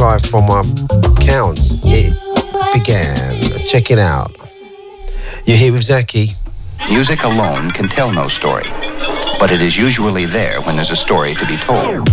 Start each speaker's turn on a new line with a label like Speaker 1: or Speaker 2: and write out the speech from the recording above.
Speaker 1: reply from my accounts. It began. Check it out. You're here with Zaki.
Speaker 2: Music alone can tell no story, but it is usually there when there's a story to be told.